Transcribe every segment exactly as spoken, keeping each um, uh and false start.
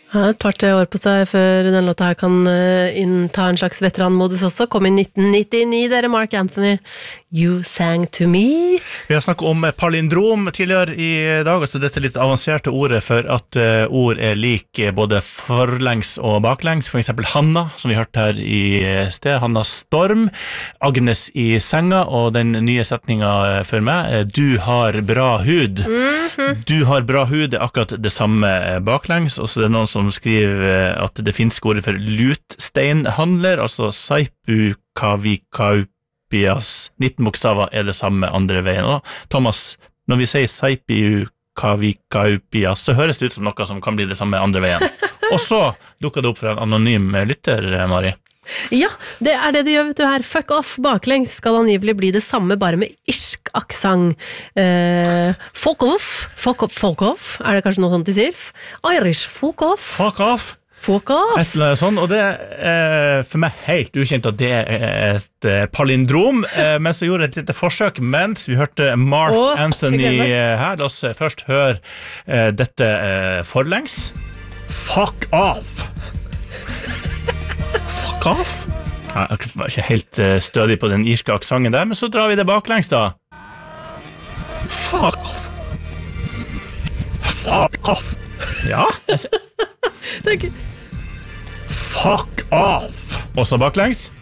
Ja, et par-tre år på seg før den låta her kan innta en slags veteranmodus også. Kom i nitten nittini, dere, Mark Anthony. You sang to me. Vi har snakket om palindrom tidligere i dag, altså dette litt avanserte ordet for at uh, ord er lik både forlengs og baklengs. For eksempel Hanna, som vi hørte her i sted. Hanna Storm, Agnes i senga, og den nye setningen for meg, du har bra hud. Mm-hmm. Du har bra hud er akkurat det samme baklengs, og så er det noen som som skriver at det finnes ordet for lutsteinhandler, altså Saipu-Kavikaupias. nitten bokstaver er det samme andre veien. Og Thomas, når vi sier Saipu-Kavikaupias, så høres det ut som noe som kan bli det samme andre veien. Og så dukker det opp for en anonym lytter, Mari. Ja, det er det de gjør, vet du her. Fuck off baklengs skal angivelig bli det samme, bare med irsk aksang. Uh, fuck off, fuck off, fuck off. Er det kanskje noe sånt de sier? Irish, fuck off. Fuck off. Fuck off. Et eller annet sånt, og det er for meg helt ukjent at det er et palindrom, men så gjorde jeg et lite forsøk mens vi hørte Mark oh, Anthony her. La oss først høre dette forlengs. Fuck off. Off. Jeg var ikke helt stødig på den irske aksangen der, men så drar vi det baklengs da. Fuck off. Fuck off. Ja. Takk. Fuck off. Også baklengs.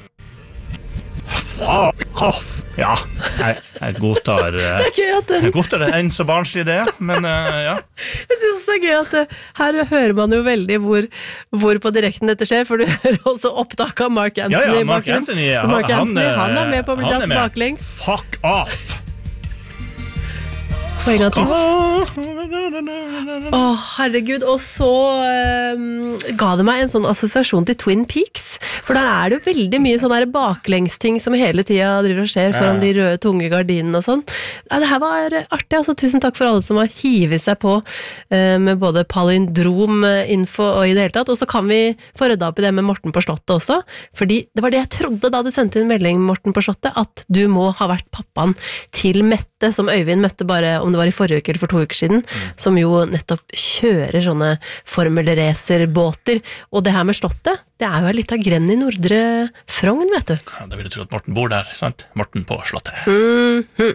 Fuck off. Ja, jeg, jeg godtar uh, Jeg godtar det enn så barnslig det, men uh, ja. Jeg synes det er gøy at uh, her hører man jo veldig hvor, hvor på direkten dette skjer, for du hører også opptak av Mark Anthony. Ja, ja, Mark Anthony, så Mark han, Anthony han, han er med på å bli tatt baklengs. Fuck off. Og en gang til. Åh, herregud. Og så um, ga det meg en sånn assosiasjon til Twin Peaks, for der er det jo veldig mye sånn der baklengsting som hele tida driver og skjer foran de røde tunge gardinene og sånn. Ja, det her var artig, altså. Tusen takk for alle som har hivet seg på uh, med både palindrom-info og i det hele tatt. Og så kan vi få rydda opp i det med Morten på Slottet også, fordi det var det jeg trodde da du sendte en melding, Morten på Slottet, at du må ha vært pappaen til Mette, som Øyvind møtte bare om det var i forrige uke eller for to uker siden, mm. som jo nettopp kjører sånne formelracerbåter. Og det her med Slottet, det er jo litt av grenn i Nordre Frogn, vet du. Ja, da vil jeg tro at Morten bor der, sant? Morten på Slottet. Mm-hmm.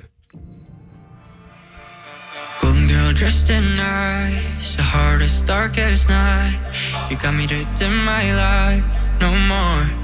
Golden girl dressed in nice, the heart as dark as night. You got me to dim my light, no more.